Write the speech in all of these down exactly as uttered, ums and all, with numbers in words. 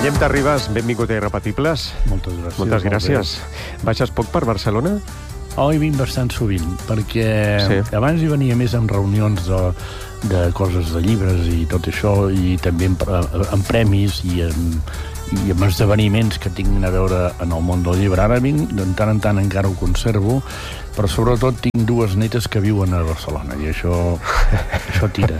Guillem Terribas, benvingut a Irrepetibles. Moltes gràcies. Moltes gràcies. Baixes poc per Barcelona? Oh, hi vinc bastant sovint, perquè sí. abans hi venia més en reunions de, de coses de llibres i tot això, i també en, en premis i en, i en esdeveniments que tinguin a veure en el món del llibre. Ara vinc, de tant en tant encara ho conservo, però sobretot tinc dues netes que viuen a Barcelona, i això, això tira.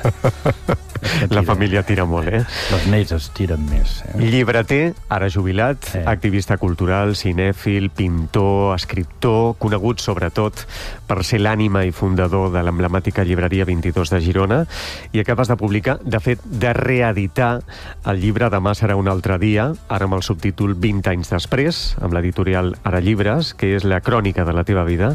La família tira molt, eh? Les netes tiren més. Eh? Llibreter, ara jubilat, eh. activista cultural, cinèfil, pintor, escriptor, conegut sobretot per ser l'ànima i fundador de l'emblemàtica llibreria vint-i-dos de Girona, i acabes de publicar, de fet, de reeditar el llibre Demà serà un altre dia, ara amb el subtítol vint anys després, amb l'editorial Ara Llibres, que és la crònica de la teva vida.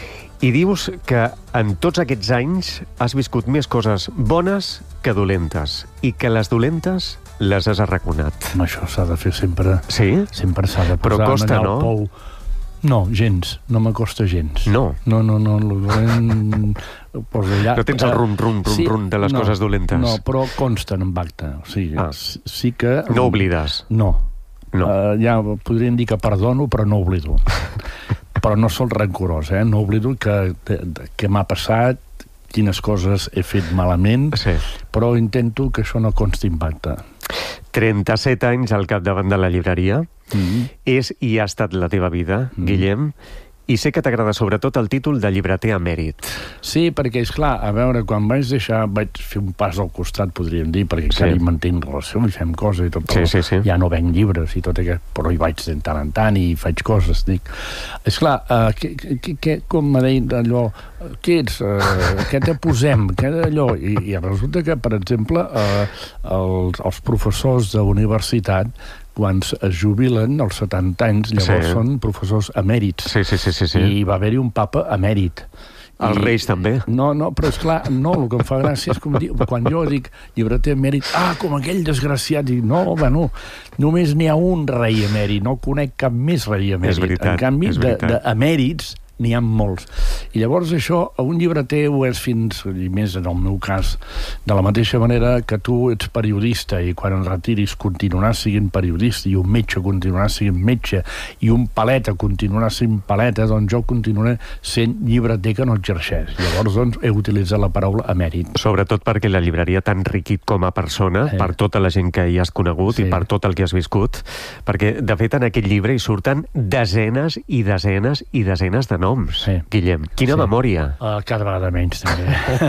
I dius que en tots aquests anys has viscut més coses bones que dolentes, i que les dolentes les has arraconat. Això s'ha de fer sempre. Sí? Sempre s'ha de posar Però costa, allà no? el pou. No, gens. No m'acosta gens. No? No, no, no. El dolent... Posa allà... No tens el rum, rum, rum, sí, rum de les no, coses dolentes? No, però consten en acte. O sigui, ah. sí que... No oblides? No. no. Uh, ja podríem dir que perdono, però no oblido. Però no soc rancorós, eh? No oblido que, que m'ha passat, quines coses he fet malament, sí. però intento que això no consti en acte. trenta-set anys al capdavant de la llibreria. Mm-hmm. És i ha estat la teva vida, mm-hmm. Guillem, i sé que t'agrada sobretot el títol de llibreter emèrit. Sí, perquè, és clar, a veure, quan vaig deixar, vaig fer un pas al costat, podríem dir, perquè encara sí. hi mantinc relació, i fem coses i tot, sí, sí, sí. ja no venc llibres i tot aquest, però hi vaig de tant en tant i faig coses, dic. És clar, uh, que, que, que, com m'ha dit allò, què ets? Uh, què te posem? Què d'allò? I, I resulta que, per exemple, uh, els, els professors d'universitat, quan es jubilen, als setanta anys, llavors sí. són professors emèrits. Sí, sí, sí, sí, sí. I va haver-hi un papa emèrit. Els reis també. No, no, però és clar, no, el que em fa gràcia és com dir, quan jo dic llibreter emèrit, ah, com aquell desgraciat, i no, bueno, només n'hi ha un rei emèrit, no conec cap més rei emèrit. És veritat, en canvi, és veritat. d'emèrits n'hi ha molts. I llavors això, un llibreter ho és fins, i més en el meu cas, de la mateixa manera que tu ets periodista i quan et retiris continuaràs sent periodista, i un metge continuarà sent metge, i un paleta continuarà sent paleta, doncs jo continuaré sent llibreter que no exerceix. Llavors, doncs, he utilitzat la paraula emèrit. Sobretot perquè la llibreria t'ha enriquit com a persona, eh. per tota la gent que hi has conegut sí. i per tot el que has viscut, perquè, de fet, en aquest llibre hi surten desenes i desenes i desenes de noms, sí. Guillem. Quina sí. memòria. Uh, cada vegada menys, també.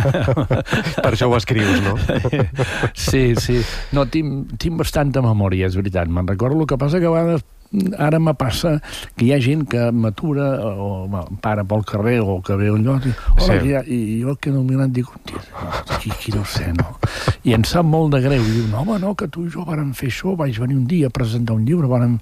Per això ho escrius, no? Sí, sí. No, tinc, tinc bastanta memòria, és veritat. Me'n recordo, el que passa que a vegades ara me passa que hi ha gent que m'atura o em para pel carrer o que ve un lloc i, hola, sí. i, i jo que no m'he anat dic, qui, qui no sé, no? I em sap molt de greu. I diu, no, home, no, que tu i jo vàrem fer això, vaig venir un dia a presentar un llibre, vàrem...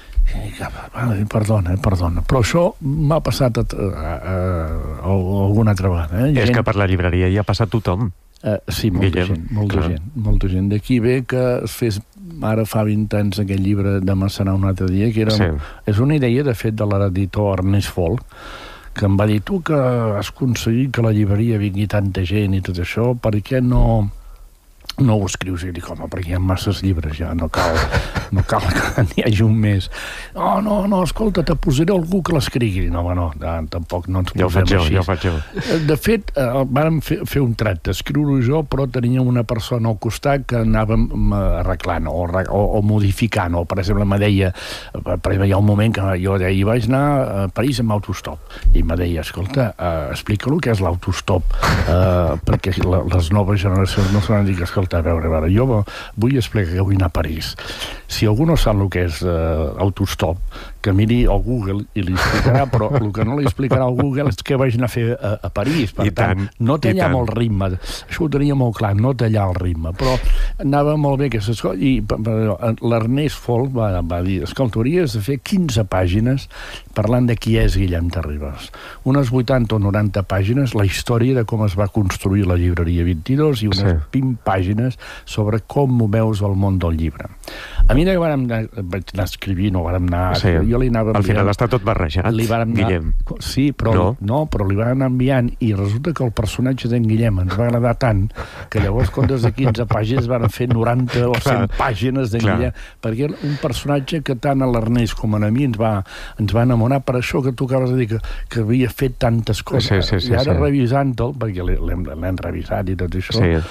Vale, perdona, perdona, però això m'ha passat a, a, a, a alguna altra vegada. Eh? És gent... que per la llibreria hi ha passat tothom. Uh, sí, molta Guillem, gent, molta clar. gent, molta gent. D'aquí ve que es fes ara fa vint anys aquest llibre Demà serà un altre dia, que era, sí. és una idea, de fet, de l'editor Ernest Folk, que em va dir, tu que has aconseguit que la llibreria vingui tanta gent i tot això, per què no... no ho escrius? I dic, home, perquè hi ha masses llibres ja, no cal, no cal que n'hi hagi un més. Oh, no, no, escolta, te posaré algú que l'escrigui. No, home, no, tampoc no ens ja posem jo, així. Ja ho faig jo, ja ho faig jo. De fet, eh, vàrem fer, fer un tracte, escriure-ho jo, però teníem una persona al costat que anàvem arreglant o, o, o modificant, o per exemple me deia, per exemple, hi ha un moment que jo deia, vaig anar a París amb autostop, i me deia, escolta, eh, explica-lo què és l'autostop, eh, perquè la, les noves generacions no s'han dit, escolta, a veure, a veure, jo vull explicar que vull anar a París. Si algú no sap el que és uh, autostop, que miri al Google i li explicarà, però el que no li explicarà al Google és què vaig anar a fer a, a París. Per I tant, tant, no tallar molt el ritme. Això ho tenia molt clar, no tallar el ritme. Però anava molt bé aquestes coses. I l'Ernest Folk va, va dir, escolta, hauries de fer quinze pàgines parlant de qui és Guillem Terribas. Unes vuitanta o noranta pàgines, la història de com es va construir la llibreria vint-i-dos i unes sí. vint pàgines sobre com ho veus al món del llibre. A mi vàrem anar, vaig anar escrivint, o vàrem anar... Sí. Jo li anava Al final està tot barrejat, li vàrem anar, Guillem. Sí, però no. no, però li van anar enviant, i resulta que el personatge d'en Guillem ens va agradar tant que llavors, quan des de quinze pàgines van fer noranta o cent pàgines d'en Guillem, perquè era un personatge que tant a l'Ernest com a mi ens va, ens va enamorar, per això que tu acabes de dir que, que havia fet tantes coses. Sí, sí, sí, I ara sí. revisant-te'l, perquè l'hem revisat i tot això, sí.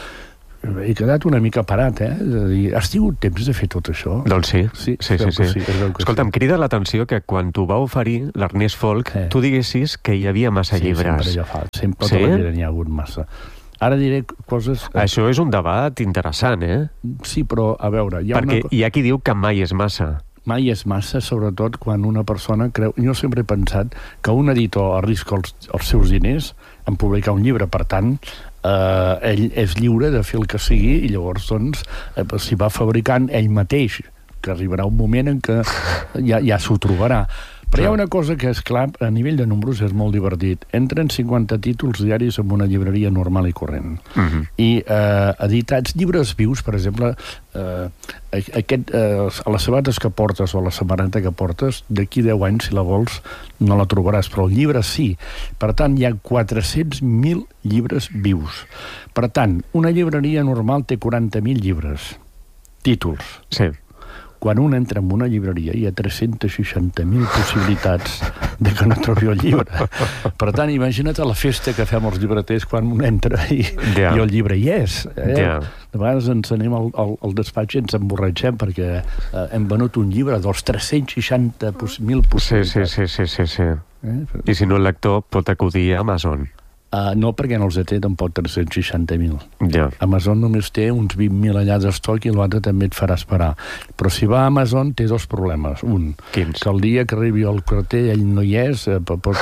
he quedat una mica parat, eh? És a dir, has tingut temps de fer tot això? Doncs sí, sí, sí, sí. sí. sí Escolta, sí. Em crida l'atenció que quan t'ho va oferir l'Ernest Folk, eh. tu diguessis que hi havia massa sí, llibres. Sí, sempre fa. Sempre sí? tota la vida n'hi ha hagut massa. Ara diré coses... Això és un debat interessant, eh? Sí, però, a veure... Hi ha Perquè una... hi ha qui diu que mai és massa. Mai és massa, sobretot quan una persona creu... Jo sempre he pensat que un editor arrisca els, els seus diners en publicar un llibre, per tant, eh, ell és lliure de fer el que sigui, i llavors, doncs, eh, s'hi va fabricant ell mateix, que arribarà un moment en què ja, ja s'ho trobarà. Però hi ha una cosa que, és clar, a nivell de números és molt divertit. Entren cinquanta títols diaris en una llibreria normal i corrent. Uh -huh. I eh, editats llibres vius, per exemple, eh, aquest, eh, a les sabates que portes o la samarreta que portes, d'aquí deu anys, si la vols, no la trobaràs, però el llibre sí. Per tant, hi ha quatre-cents mil llibres vius. Per tant, una llibreria normal té quaranta mil llibres. Títols. Sí. Quan un entra en una llibreria hi ha tres-cents seixanta mil possibilitats de que no trobi el llibre. Per tant, imagina't la festa que fem els llibreters quan un entra i, yeah. i el llibre hi és. Eh? Yeah. De vegades ens anem al, al, al despatx i ens emborratxem perquè eh, hem venut un llibre dels tres-cents seixanta mil possibilitats. Sí, sí, sí, sí, sí. Eh? I si no el lector pot acudir a Amazon. Uh, no, perquè no els té tampoc tres-cents seixanta mil. Ja. Amazon només té uns vint mil allà d'estoc i l'altre també et farà esperar. Però si va a Amazon té dos problemes. Un, Quins? Que el dia que arribi el carter ell no hi és, eh, pot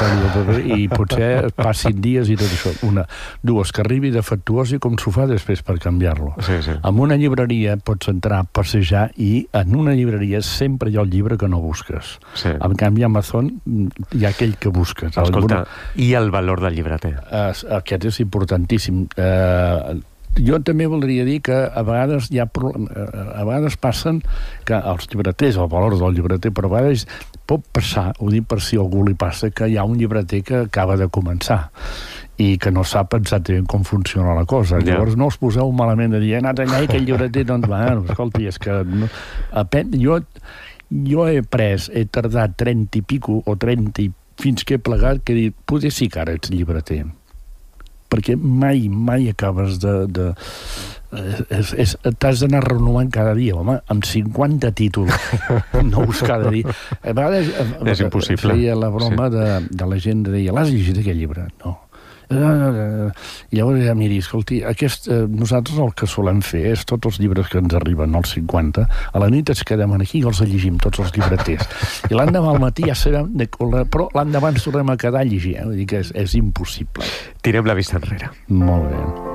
i potser passin dies i tot això. Una. Dues, que arribi defectuós i com s'ho fa després per canviar-lo. Sí, sí. En una llibreria pots entrar a passejar i en una llibreria sempre hi ha el llibre que no busques. Sí. En canvi, a Amazon hi ha aquell que busques. Escolta, alguna... i el valor del llibreter? Aquest és importantíssim. Eh, jo també voldria dir que a vegades hi ha a vegades passen que els llibreters, el valor del llibreter, però a vegades pot passar, ho dic per si a algú li passa, que hi ha un llibreter que acaba de començar i que no sap exactament com funciona la cosa. Yeah. Llavors no us poseu malament de dir he anat allà i aquell llibreter, doncs, bueno, escolti, és que no, apen, jo, jo he pres, he tardat trenta i pico o trenta i fins que he plegat que he dit, potser sí que ara ets llibreter, perquè mai, mai acabes de... de és, és, t'has d'anar renovant cada dia, home, amb cinquanta títols nous cada dia. A vegades és impossible. Feia la broma sí. de, de la gent que deia, l'has llegit aquest llibre? No. I llavors ja miri, escolti, aquest, eh, nosaltres el que solem fer és tots els llibres que ens arriben als cinquanta, a la nit ens quedem aquí i els llegim tots els llibreters i l'endemà al matí ja sabem de, però l'endemà ens tornem a quedar a llegir, eh? Vull dir que és, és impossible. Tirem la vista enrere. Molt bé.